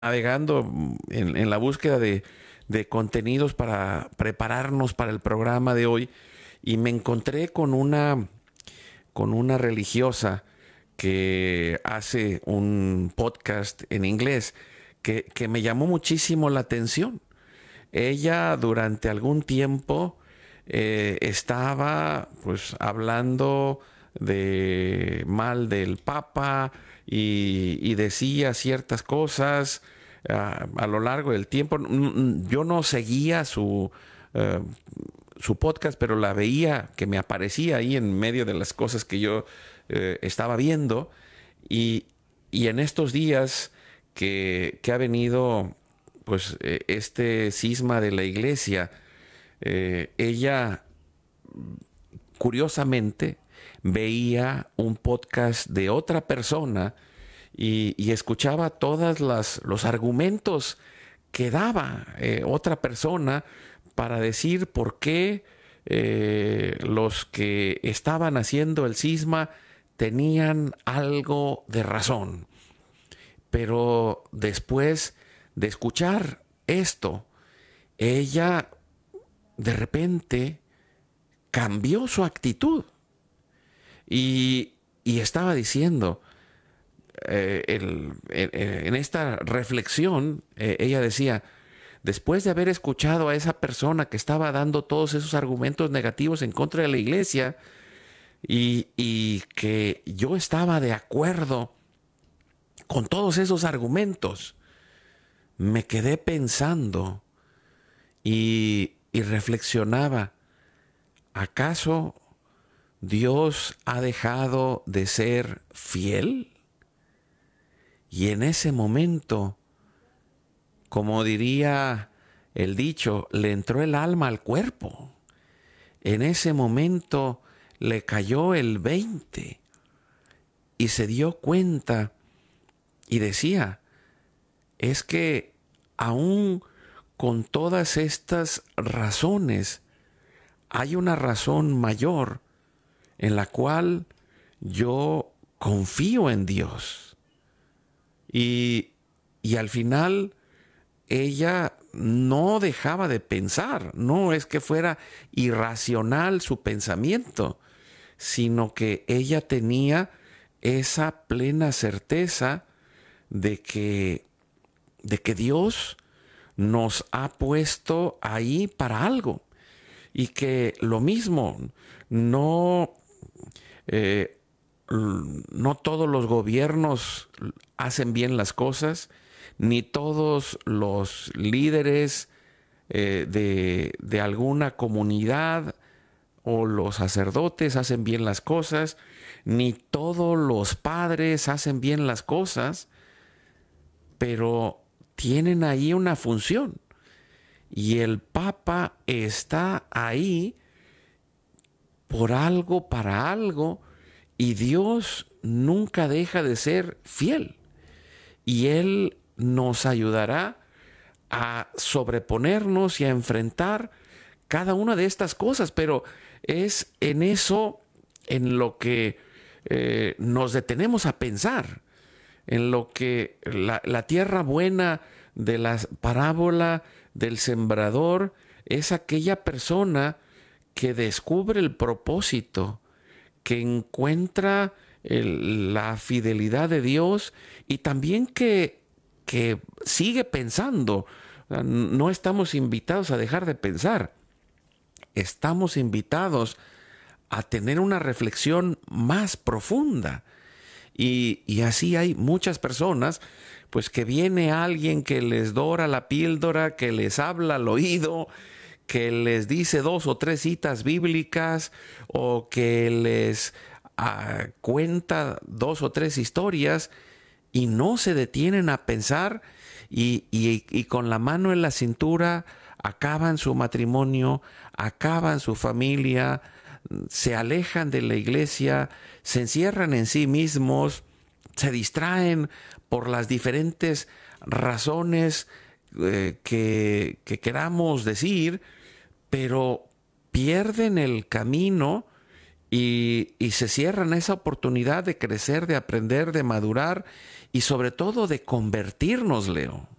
navegando en la búsqueda de contenidos para prepararnos para el programa de hoy y me encontré con una religiosa que hace un podcast en inglés que me llamó muchísimo la atención. Ella durante algún tiempo estaba pues hablando de mal del Papa y decía ciertas cosas a lo largo del tiempo. Yo no seguía uh, su podcast, pero la veía que me aparecía ahí en medio de las cosas que yo estaba viendo. Y, y en estos días que ha venido pues este cisma de la iglesia, ella curiosamente veía un podcast de otra persona y escuchaba todos los argumentos que daba otra persona para decir por qué los que estaban haciendo el cisma tenían algo de razón. Pero después de escuchar esto, ella de repente cambió su actitud y estaba diciendo, en esta reflexión, ella decía, después de haber escuchado a esa persona que estaba dando todos esos argumentos negativos en contra de la iglesia y que yo estaba de acuerdo con todos esos argumentos, me quedé pensando y reflexionaba, ¿acaso Dios ha dejado de ser fiel? Y en ese momento, como diría el dicho, le entró el alma al cuerpo. En ese momento le cayó el 20 y se dio cuenta y decía, es que aún con todas estas razones, hay una razón mayor en la cual yo confío en Dios. Y al final ella no dejaba de pensar, no es que fuera irracional su pensamiento, sino que ella tenía esa plena certeza de que Dios nos ha puesto ahí para algo y que lo mismo, no, eh, no todos los gobiernos hacen bien las cosas, ni todos los líderes de alguna comunidad o los sacerdotes hacen bien las cosas, ni todos los padres hacen bien las cosas, pero tienen ahí una función. Y el Papa está ahí por algo, para algo, y Dios nunca deja de ser fiel. Y Él nos ayudará a sobreponernos y a enfrentar cada una de estas cosas, pero es en eso en lo que nos detenemos a pensar, en lo que la tierra buena de la parábola del sembrador es aquella persona que descubre el propósito, que encuentra la fidelidad de Dios y también que sigue pensando. No estamos invitados a dejar de pensar, estamos invitados a tener una reflexión más profunda. Y así hay muchas personas, pues que viene alguien que les dora la píldora, que les habla al oído, que les dice 2 o 3 citas bíblicas o que les cuenta 2 o 3 historias y no se detienen a pensar y con la mano en la cintura acaban su matrimonio, acaban su familia, se alejan de la iglesia, se encierran en sí mismos, se distraen por las diferentes razones que queramos decir, pero pierden el camino y se cierran esa oportunidad de crecer, de aprender, de madurar y sobre todo de convertirnos, Leo.